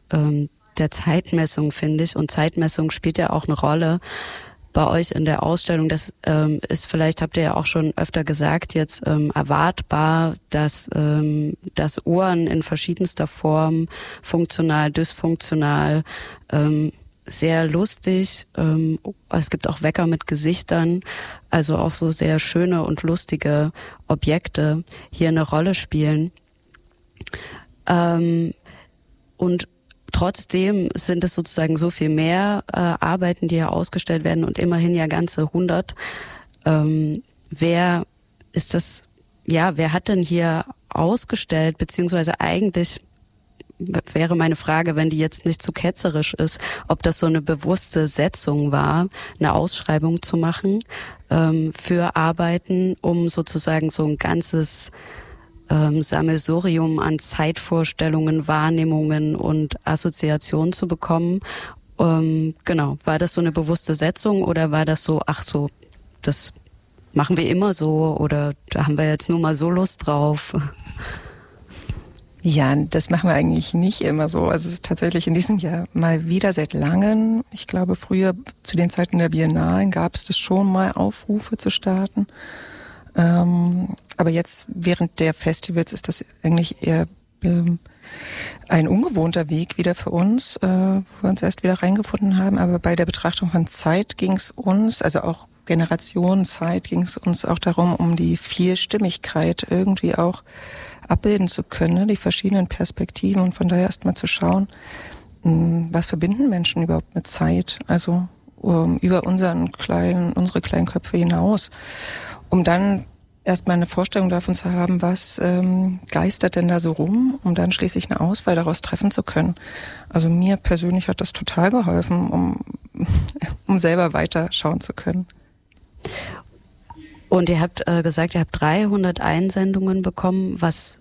der Zeitmessung, finde ich. Und Zeitmessung spielt ja auch eine Rolle bei euch in der Ausstellung. Das ist vielleicht, habt ihr ja auch schon öfter gesagt, jetzt erwartbar, dass das Ohren in verschiedenster Form, funktional, dysfunktional, sehr lustig, es gibt auch Wecker mit Gesichtern, also auch so sehr schöne und lustige Objekte hier eine Rolle spielen. Und trotzdem sind es sozusagen so viel mehr Arbeiten, die hier ausgestellt werden und immerhin ja ganze 100. Wer hat denn hier ausgestellt, beziehungsweise eigentlich wäre meine Frage, wenn die jetzt nicht zu ketzerisch ist, ob das so eine bewusste Setzung war, eine Ausschreibung zu machen für Arbeiten, um sozusagen so ein ganzes Sammelsurium an Zeitvorstellungen, Wahrnehmungen und Assoziationen zu bekommen. Genau, war das so eine bewusste Setzung oder war das so, das machen wir immer so oder da haben wir jetzt nur mal so Lust drauf? Ja, das machen wir eigentlich nicht immer so. Also es ist tatsächlich in diesem Jahr mal wieder seit langem. Ich glaube, früher zu den Zeiten der Biennalen gab es das schon mal, Aufrufe zu starten. Aber jetzt während der Festivals ist das eigentlich eher ein ungewohnter Weg wieder für uns, wo wir uns erst wieder reingefunden haben. Aber bei der Betrachtung von Zeit ging es uns, also auch Generationenzeit, ging es uns auch darum, um die Vielstimmigkeit irgendwie auch abbilden zu können, die verschiedenen Perspektiven und von daher erst mal zu schauen, was verbinden Menschen überhaupt mit Zeit, also über unsere kleinen Köpfe hinaus, um dann erstmal eine Vorstellung davon zu haben, was geistert denn da so rum, um dann schließlich eine Auswahl daraus treffen zu können. Also mir persönlich hat das total geholfen, um selber weiter schauen zu können. Und ihr habt gesagt, ihr habt 300 Einsendungen bekommen.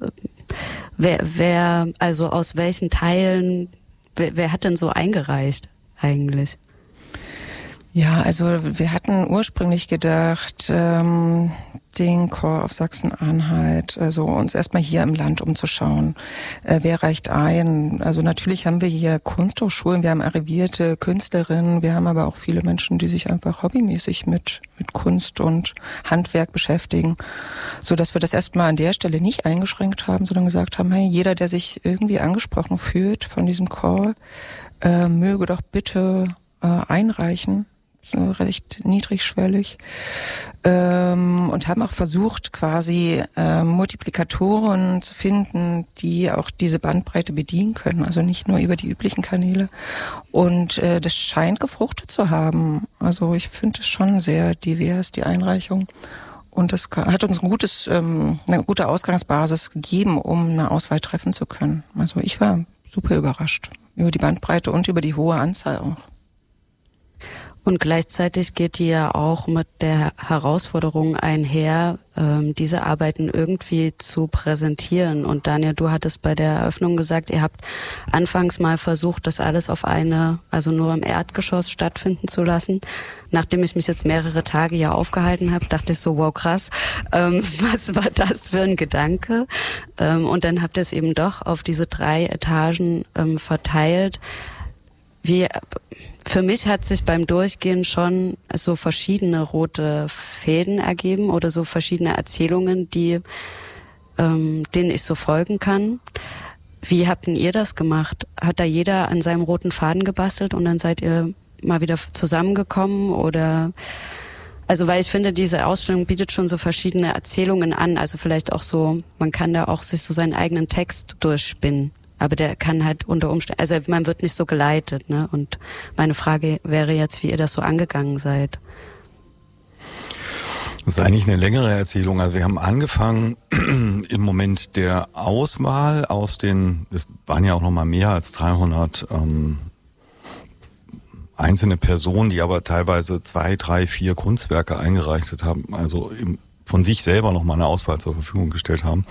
Wer also aus welchen Teilen, wer hat denn so eingereicht eigentlich? Ja, also wir hatten ursprünglich gedacht, den Chor auf Sachsen-Anhalt, also uns erstmal hier im Land umzuschauen. Wer reicht ein? Also natürlich haben wir hier Kunsthochschulen, wir haben arrivierte Künstlerinnen, wir haben aber auch viele Menschen, die sich einfach hobbymäßig mit Kunst und Handwerk beschäftigen, so dass wir das erstmal an der Stelle nicht eingeschränkt haben, sondern gesagt haben, hey, jeder, der sich irgendwie angesprochen fühlt von diesem Chor, möge doch bitte einreichen. Recht niedrigschwellig, und haben auch versucht, quasi Multiplikatoren zu finden, die auch diese Bandbreite bedienen können, also nicht nur über die üblichen Kanäle. Und das scheint gefruchtet zu haben. Also ich finde es schon sehr divers, die Einreichung. Und das hat uns eine gute Ausgangsbasis gegeben, um eine Auswahl treffen zu können. Also ich war super überrascht über die Bandbreite und über die hohe Anzahl auch. Und gleichzeitig geht die ja auch mit der Herausforderung einher, diese Arbeiten irgendwie zu präsentieren. Und Daniel, du hattest bei der Eröffnung gesagt, ihr habt anfangs mal versucht, das alles also nur im Erdgeschoss stattfinden zu lassen. Nachdem ich mich jetzt mehrere Tage hier aufgehalten habe, dachte ich so, wow, krass, was war das für ein Gedanke? Und dann habt ihr es eben doch auf diese 3 Etagen verteilt. Für mich hat sich beim Durchgehen schon so verschiedene rote Fäden ergeben oder so verschiedene Erzählungen, denen ich so folgen kann. Wie habt denn ihr das gemacht? Hat da jeder an seinem roten Faden gebastelt und dann seid ihr mal wieder zusammengekommen oder? Also weil ich finde, diese Ausstellung bietet schon so verschiedene Erzählungen an. Also vielleicht auch so, man kann da auch sich so seinen eigenen Text durchspinnen. Aber der kann halt unter Umständen, also man wird nicht so geleitet, ne? Und meine Frage wäre jetzt, wie ihr das so angegangen seid. Das ist eigentlich eine längere Erzählung. Also wir haben angefangen im Moment der Auswahl es waren ja auch noch mal mehr als 300 einzelne Personen, die aber teilweise 2, 3, 4 Kunstwerke eingereicht haben, also von sich selber noch mal eine Auswahl zur Verfügung gestellt haben.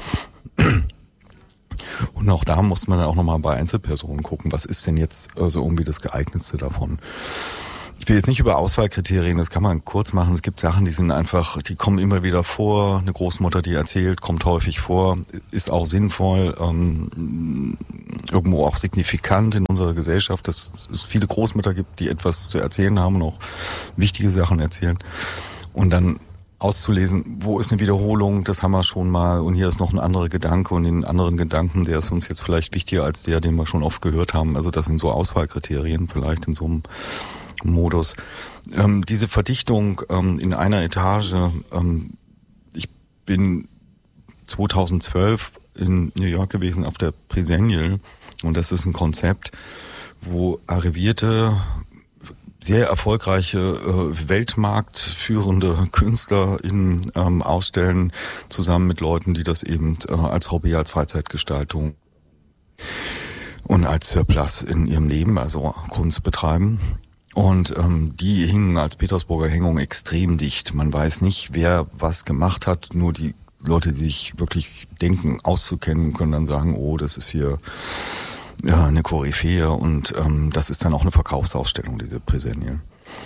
Und auch da muss man dann auch nochmal bei Einzelpersonen gucken, was ist denn jetzt also irgendwie das Geeignetste davon. Ich will jetzt nicht über Auswahlkriterien, das kann man kurz machen. Es gibt Sachen, die kommen immer wieder vor. Eine Großmutter, die erzählt, kommt häufig vor, ist auch sinnvoll, irgendwo auch signifikant in unserer Gesellschaft, dass es viele Großmütter gibt, die etwas zu erzählen haben und auch wichtige Sachen erzählen. Und dann auszulesen, wo ist eine Wiederholung, das haben wir schon mal und hier ist noch ein anderer Gedanke und den anderen Gedanken, der ist uns jetzt vielleicht wichtiger als der, den wir schon oft gehört haben. Also das sind so Auswahlkriterien vielleicht in so einem Modus. Diese Verdichtung in einer Etage, ich bin 2012 in New York gewesen auf der Presennial und das ist ein Konzept, wo arrivierte, sehr erfolgreiche, weltmarktführende KünstlerInnen ausstellen, zusammen mit Leuten, die das eben als Hobby, als Freizeitgestaltung und als Surplus in ihrem Leben, also Kunst betreiben. Und die hingen als Petersburger Hängung extrem dicht. Man weiß nicht, wer was gemacht hat, nur die Leute, die sich wirklich denken, auszukennen, können dann sagen, oh, das ist hier eine Koryphäe und das ist dann auch eine Verkaufsausstellung, diese Presennial.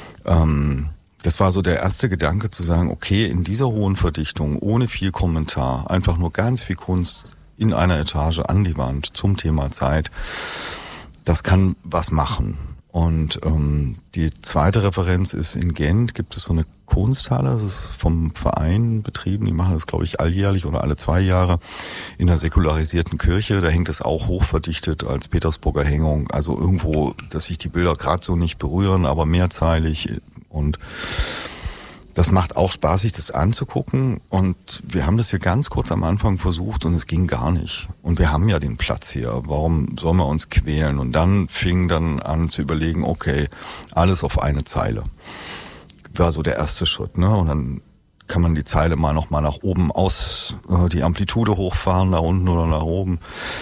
Das war so der erste Gedanke zu sagen, okay, in dieser hohen Verdichtung, ohne viel Kommentar, einfach nur ganz viel Kunst in einer Etage an die Wand zum Thema Zeit, das kann was machen. Und die zweite Referenz ist in Gent, gibt es so eine Kunsthalle, das ist vom Verein betrieben, die machen das, glaube ich, alljährlich oder alle 2 Jahre in einer säkularisierten Kirche. Da hängt es auch hochverdichtet als Petersburger Hängung, also irgendwo, dass sich die Bilder gerade so nicht berühren, aber mehrzeilig und das macht auch Spaß, sich das anzugucken und wir haben das hier ganz kurz am Anfang versucht und es ging gar nicht. Und wir haben ja den Platz hier, warum sollen wir uns quälen? Und dann fing dann an zu überlegen, okay, alles auf eine Zeile. War so der erste Schritt, ne? Und dann kann man die Zeile mal noch mal nach oben die Amplitude hochfahren, nach unten oder nach oben,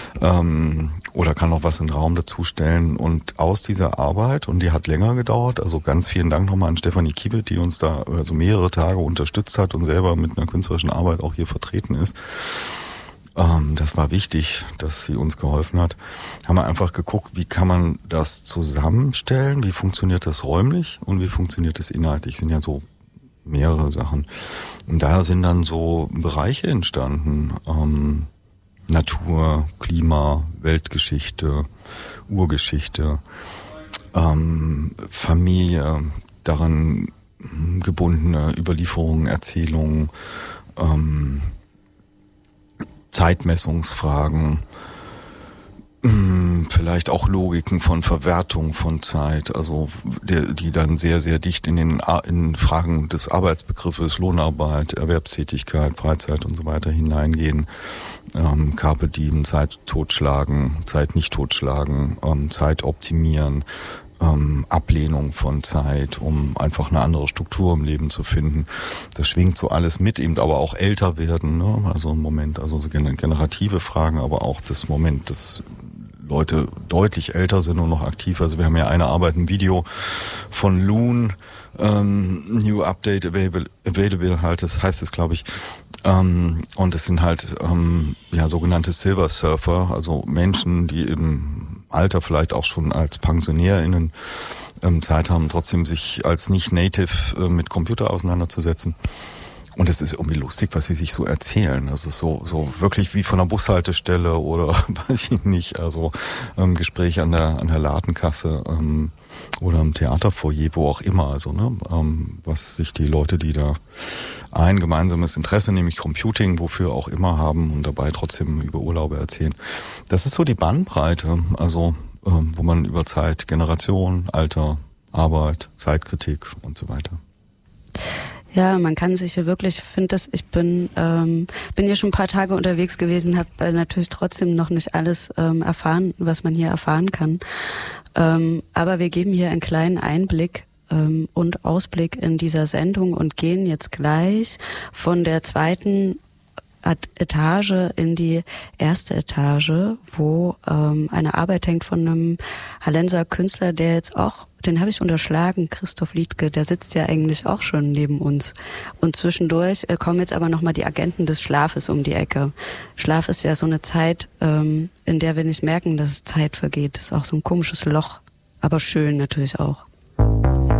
oder kann noch was in den Raum dazustellen. Und aus dieser Arbeit, und die hat länger gedauert, also ganz vielen Dank nochmal an Stefanie Kiewit, die uns da also mehrere Tage unterstützt hat und selber mit einer künstlerischen Arbeit auch hier vertreten ist. Das war wichtig, dass sie uns geholfen hat. Haben wir einfach geguckt, wie kann man das zusammenstellen, wie funktioniert das räumlich und wie funktioniert das inhaltlich. Sind ja so mehrere Sachen. Und da sind dann so Bereiche entstanden. Natur, Klima, Weltgeschichte, Urgeschichte, Familie, daran gebundene Überlieferungen, Erzählungen, Zeitmessungsfragen, vielleicht auch Logiken von Verwertung von Zeit, also die dann sehr, sehr dicht in Fragen des Arbeitsbegriffes, Lohnarbeit, Erwerbstätigkeit, Freizeit und so weiter hineingehen. Carpe diem, Zeit totschlagen, Zeit nicht totschlagen, Zeit optimieren, Ablehnung von Zeit, um einfach eine andere Struktur im Leben zu finden. Das schwingt so alles mit, eben aber auch älter werden, ne? Also im Moment, also so generative Fragen, aber auch das Moment, dass Leute deutlich älter sind und noch aktiv. Also wir haben ja eine Arbeit, ein Video von Loon, New Update Available halt, das heißt es, glaube ich. Und es sind halt sogenannte Silver Surfer, also Menschen, die im Alter vielleicht auch schon als PensionärInnen Zeit haben, trotzdem sich als Nicht-Native mit Computer auseinanderzusetzen. Und es ist irgendwie lustig, was sie sich so erzählen. Das ist so wirklich wie von einer Bushaltestelle oder weiß ich nicht, also Gespräch an der Ladenkasse oder im Theaterfoyer, wo auch immer, also ne, was sich die Leute, die da ein gemeinsames Interesse, nämlich Computing, wofür auch immer haben und dabei trotzdem über Urlaube erzählen. Das ist so die Bandbreite, also wo man über Zeit, Generation, Alter, Arbeit, Zeitkritik und so weiter. Ja, man kann sich hier wirklich, ich bin hier schon ein paar Tage unterwegs gewesen, habe natürlich trotzdem noch nicht alles erfahren, was man hier erfahren kann. Aber wir geben hier einen kleinen Einblick und Ausblick in dieser Sendung und gehen jetzt gleich von der 2. Etage in die 1. Etage, wo eine Arbeit hängt von einem Hallenser Künstler, der jetzt auch, den habe ich unterschlagen, Christoph Liedtke, der sitzt ja eigentlich auch schon neben uns. Und zwischendurch kommen jetzt aber nochmal die Agenten des Schlafes um die Ecke. Schlaf ist ja so eine Zeit, in der wir nicht merken, dass es Zeit vergeht. Das ist auch so ein komisches Loch, aber schön natürlich auch.